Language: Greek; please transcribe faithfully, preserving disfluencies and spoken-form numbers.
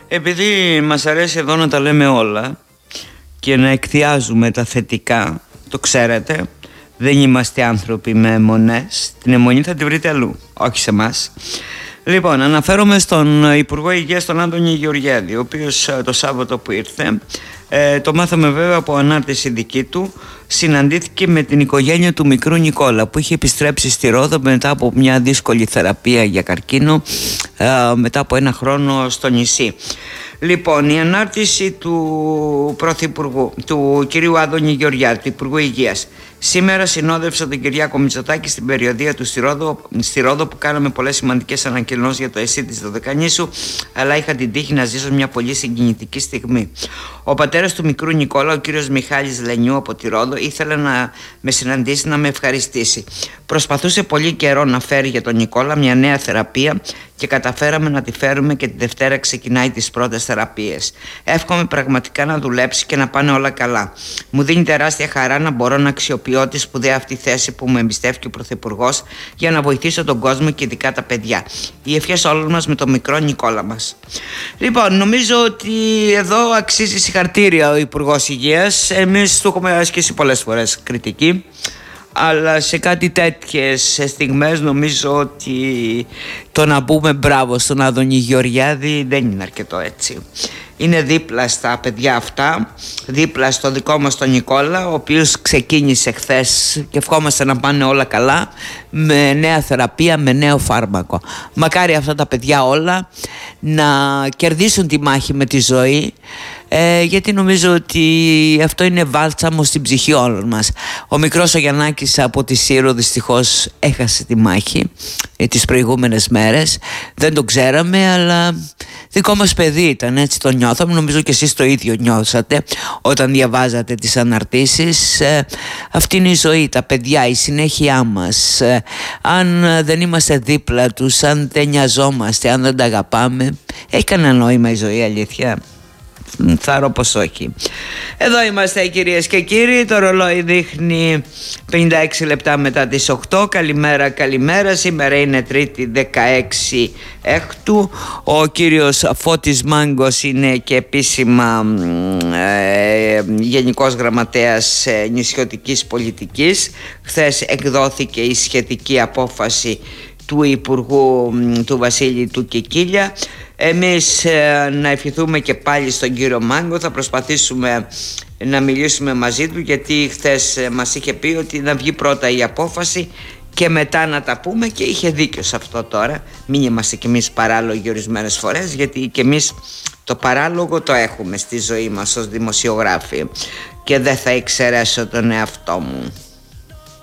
Επειδή μας αρέσει εδώ να τα λέμε όλα και να εκθιάζουμε τα θετικά, το ξέρετε, δεν είμαστε άνθρωποι με αιμονές. Την αιμονή θα τη βρείτε αλλού, όχι σε εμάς. Λοιπόν, αναφέρομαι στον Υπουργό Υγείας, τον Άδωνη Γεωργιάδη, ο οποίος το Σάββατο που ήρθε, ε, το μάθαμε βέβαια από ανάρτηση δική του, συναντήθηκε με την οικογένεια του μικρού Νικόλα, που είχε επιστρέψει στη Ρόδο μετά από μια δύσκολη θεραπεία για καρκίνο, ε, μετά από ένα χρόνο στο νησί. Λοιπόν, η ανάρτηση του Πρωθυπουργού, του κυρίου Άδωνη Γεωργιάδη, του Υπουργού Υγείας. Σήμερα συνόδευσα τον Κυριάκο Μητσοτάκη στην περιοδεία του στη Ρόδο, στη Ρόδο που κάναμε πολλές σημαντικές ανακοινώσεις για το ΕΣΥ της Δωδεκανήσου, αλλά είχα την τύχη να ζήσω μια πολύ συγκινητική στιγμή. Ο πατέρας του μικρού Νικόλα, ο κύριος Μιχάλης Λενιού από τη Ρόδο, ήθελε να με συναντήσει, να με ευχαριστήσει. Προσπαθούσε πολύ καιρό να φέρει για τον Νικόλα μια νέα θεραπεία και καταφέραμε να τη φέρουμε και τη Δευτέρα ξεκινάει τις πρώτες θεραπείες. Εύχομαι πραγματικά να δουλέψει και να πάνε όλα καλά. Μου δίνει τεράστια χαρά να μπορώ να αξιοποιώ τη σπουδαία αυτή θέση που μου εμπιστεύτηκε ο Πρωθυπουργός για να βοηθήσω τον κόσμο και ειδικά τα παιδιά. Οι ευχές όλων μας με τον μικρό Νικόλα μας. Λοιπόν, νομίζω ότι εδώ αξίζει συγχαρητήρια ο Υπουργός Υγείας. Εμείς του έχουμε ασκήσει πολλές φορές κριτική, αλλά σε κάτι τέτοιες στιγμές νομίζω ότι το να πούμε μπράβο στον Άδωνη Γεωργιάδη δεν είναι αρκετό, έτσι. Είναι δίπλα στα παιδιά αυτά, δίπλα στο δικό μας τον Νικόλα, ο οποίος ξεκίνησε χθες και ευχόμαστε να πάνε όλα καλά, με νέα θεραπεία, με νέο φάρμακο. Μακάρι αυτά τα παιδιά όλα να κερδίσουν τη μάχη με τη ζωή, ε, γιατί νομίζω ότι αυτό είναι βάλτσαμο στην ψυχή όλων μας. Ο μικρός ο Γιαννάκης από τη Σύρο δυστυχώς έχασε τη μάχη ε, τις προηγούμενες μέρες. Δεν το ξέραμε, αλλά δικό μας παιδί ήταν, έτσι το νιώθαμε. Νομίζω και εσείς το ίδιο νιώσατε όταν διαβάζατε τις αναρτήσεις. ε, Αυτή είναι η ζωή, τα παιδιά, η συνέχειά μας. ε, Αν δεν είμαστε δίπλα τους, αν δεν νοιαζόμαστε, αν δεν τα αγαπάμε, έχει κανένα νόημα η ζωή, αλήθεια? Θάρω πως όχι. Εδώ είμαστε, κυρίες και κύριοι. Το ρολόι δείχνει πενήντα έξι λεπτά μετά τις οκτώ. Καλημέρα, καλημέρα. Σήμερα είναι Τρίτη δεκαέξι Έκτου. Ο κύριος Φώτης Μάγκος είναι και επίσημα ε, Γενικός Γραμματέας ε, Νησιωτικής Πολιτικής. Χθες εκδόθηκε η σχετική απόφαση του Υπουργού του Βασίλη του Κικίλια. Εμείς ε, να ευχηθούμε και πάλι στον κύριο Μάγκο. Θα προσπαθήσουμε να μιλήσουμε μαζί του, γιατί χθες ε, μας είχε πει ότι να βγει πρώτα η απόφαση και μετά να τα πούμε, και είχε δίκιο σε αυτό. Τώρα μην είμαστε κι εμείς παράλογοι ορισμένες φορές, γιατί κι εμείς το παράλογο το έχουμε στη ζωή μας ως δημοσιογράφοι, και δεν θα εξαιρέσω τον εαυτό μου.